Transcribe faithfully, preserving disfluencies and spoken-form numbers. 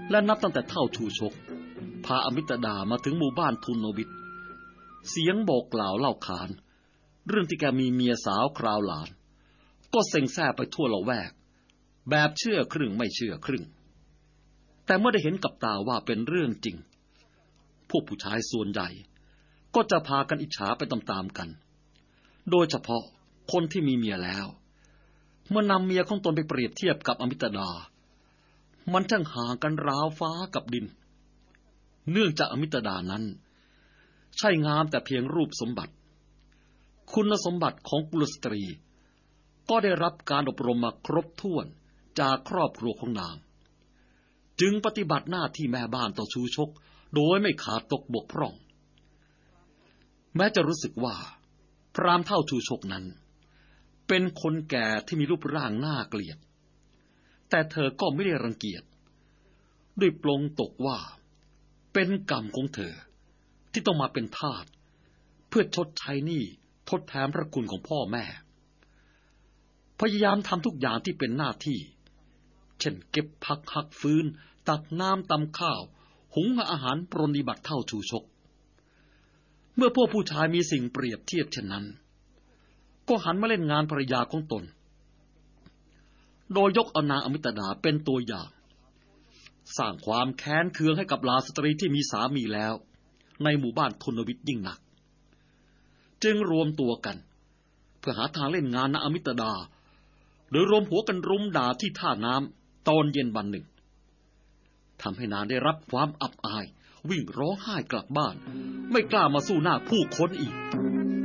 และนับตั้งแต่เท่าชูชกพาอมิตดามาถึงหมู่บ้านทุนโนบิตเสียงบอกกล่าวเล่าขานเรื่องที่แกมีเมียสาวคราวหลานก็เซ็งแซ่ไปทั่วละแวกแบบเชื่อครึ่งไม่เชื่อครึ่งแต่เมื่อได้เห็นกับตาว่าเป็นเรื่องจริงพวกผู้ชายส่วนใหญ่ก็จะพากันอิจฉาไปตามๆกันโดยเฉพาะคนที่มีเมียแล้วเมื่อนำเมียของตนไปเปรียบเทียบกับอมิตดามันช่างห่างกันราวฟ้ากับดินเนื่องจากอมิตดานั้นใช่งามแต่เพียงรูปสมบัติคุณสมบัติของกุลสตรีก็ได้รับการอบรมมาครบถ้วนจากครอบครัวของนางจึงปฏิบัติหน้าที่แม่บ้านต่อชูชกโดยไม่ขาดตกบกพร่องแม้จะรู้สึกว่าพรามเท่าชูชกนั้นเป็นคนแก่ที่มีรูปร่างน่าเกลียดแต่เธอก็ไม่ได้รังเกียจด้วยปลงตกว่าเป็นกรรมของเธอที่ต้องมาเป็นทาสเพื่อชดใช้หนี้ทดแทนพระคุณของพ่อแม่พยายามทำทุกอย่างที่เป็นหน้าที่เช่นเก็บผักหักฟื้นตักน้ำตำข้าวหุงอาหารปรนนิบัติเท่าชูชกเมื่อพวกผู้ชายมีสิ่งเปรียบเทียบเช่นนั้นก็หันมาเล่นงานภรรยาของตนโดยยกเอานางอมิตดาเป็นตัวอย่างสร้างความแค้นเคืองให้กับเหล่าสตรีที่มีสามีแล้วในหมู่บ้านทุนวิทย์ยิ่งหนักจึงรวมตัวกันเพื่อหาทางเล่นงานนางอมิตดาโดยรวมหัวกันรุมด่าที่ท่าน้ำตอนเย็นวันหนึ่งทำให้นางได้รับความอับอายวิ่งร้องไห้กลับบ้านไม่กล้ามาสู้หน้าผู้คนอีก